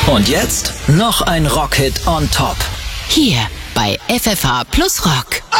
Und jetzt noch ein Rockhit on top. Hier bei FFH plus Rock.